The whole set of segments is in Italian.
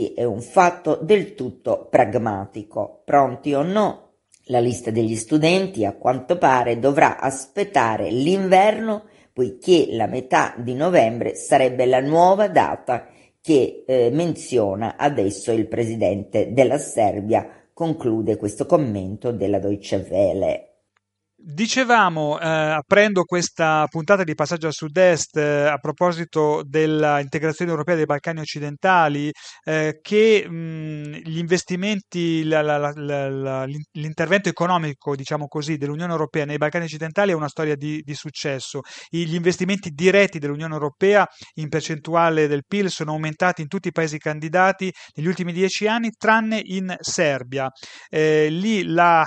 è un fatto del tutto pragmatico. Pronti o no, la lista degli studenti a quanto pare dovrà aspettare l'inverno, poiché la metà di novembre sarebbe la nuova data che menziona adesso il presidente della Serbia, conclude questo commento della Deutsche Welle. Dicevamo, aprendo questa puntata di Passaggio a Sud-Est, a proposito dell'integrazione europea dei Balcani occidentali, che gli investimenti, l'intervento economico, diciamo così, dell'Unione Europea nei Balcani occidentali è una storia di successo. Gli investimenti diretti dell'Unione Europea in percentuale del PIL sono aumentati in tutti i paesi candidati negli ultimi 10 anni, tranne in Serbia. Lì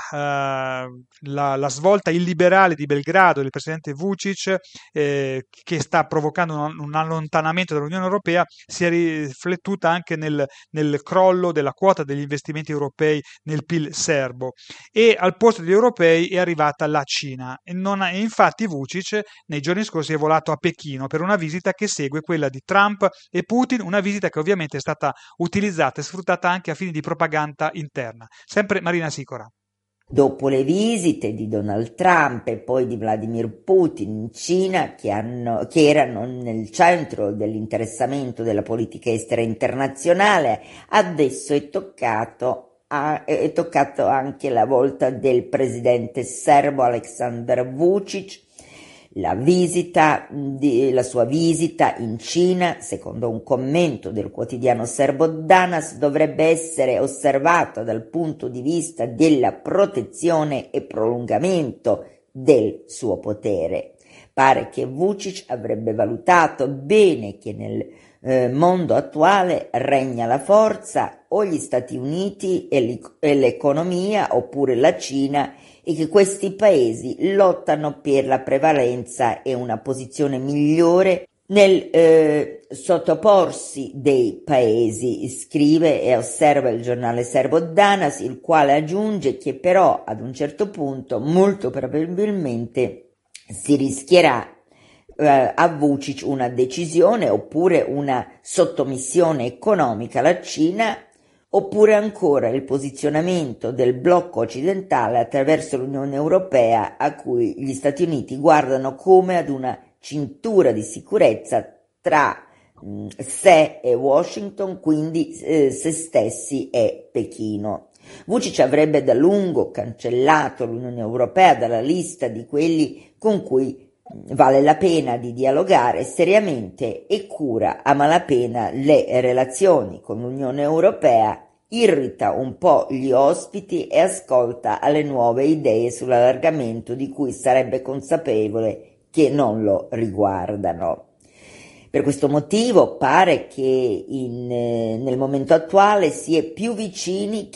la svolta illiberale di Belgrado del presidente Vučić, che sta provocando un allontanamento dall'Unione Europea, si è riflettuta anche nel crollo della quota degli investimenti europei nel PIL serbo, e al posto degli europei è arrivata la Cina. E infatti Vučić nei giorni scorsi è volato a Pechino per una visita che segue quella di Trump e Putin, una visita che ovviamente è stata utilizzata e sfruttata anche a fini di propaganda interna. Sempre Marina Sicora. Dopo le visite di Donald Trump e poi di Vladimir Putin in Cina, che erano nel centro dell'interessamento della politica estera internazionale, adesso è toccato anche la volta del presidente serbo Aleksandar Vučić. La sua visita in Cina, secondo un commento del quotidiano serbo Danas, dovrebbe essere osservata dal punto di vista della protezione e prolungamento del suo potere. Pare che Vučić avrebbe valutato bene che nel mondo attuale regna la forza o gli Stati Uniti e l'economia oppure la Cina, e che questi paesi lottano per la prevalenza e una posizione migliore nel sottoporsi dei paesi, scrive e osserva il giornale serbo Danas, il quale aggiunge che però ad un certo punto molto probabilmente si rischierà a Vučić una decisione oppure una sottomissione economica alla Cina, oppure ancora il posizionamento del blocco occidentale attraverso l'Unione Europea, a cui gli Stati Uniti guardano come ad una cintura di sicurezza tra sé e Washington, quindi se stessi e Pechino. Vučić avrebbe da lungo cancellato l'Unione Europea dalla lista di quelli con cui vale la pena di dialogare seriamente e cura a malapena le relazioni con l'Unione Europea, irrita un po' gli ospiti e ascolta alle nuove idee sull'allargamento di cui sarebbe consapevole che non lo riguardano. Per questo motivo pare che nel momento attuale si è più vicini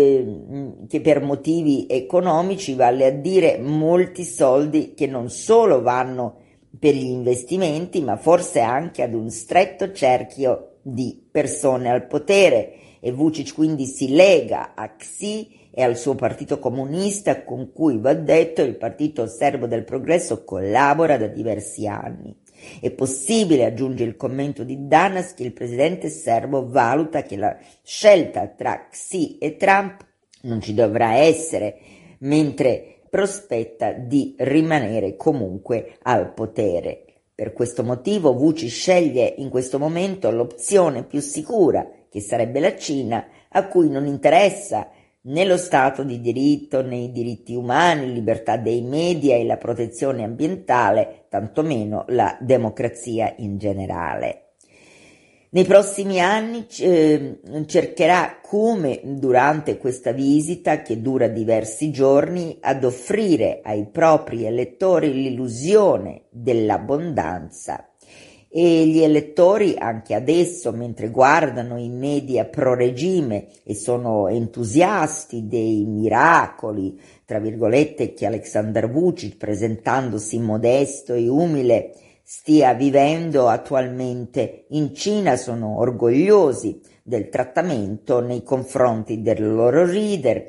che per motivi economici, vale a dire molti soldi che non solo vanno per gli investimenti, ma forse anche ad un stretto cerchio di persone al potere, e Vučić quindi si lega a Xi e al suo partito comunista, con cui, va detto, il partito serbo del progresso collabora da diversi anni. È possibile, aggiunge il commento di Danas, che il presidente serbo valuta che la scelta tra Xi e Trump non ci dovrà essere, mentre prospetta di rimanere comunque al potere. Per questo motivo Vučić sceglie in questo momento l'opzione più sicura, che sarebbe la Cina, a cui non interessa né lo Stato di diritto, né i diritti umani, libertà dei media e la protezione ambientale, tantomeno la democrazia in generale. Nei prossimi anni cercherà, come durante questa visita che dura diversi giorni, ad offrire ai propri elettori l'illusione dell'abbondanza. E gli elettori anche adesso, mentre guardano i media pro-regime e sono entusiasti dei miracoli, tra virgolette, che Aleksandar Vučić, presentandosi modesto e umile, stia vivendo attualmente in Cina, sono orgogliosi del trattamento nei confronti del loro leader,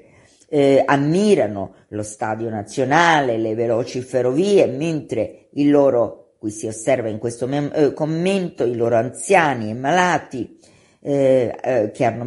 ammirano lo stadio nazionale, le veloci ferrovie, mentre qui si osserva in questo commento, i loro anziani e malati che hanno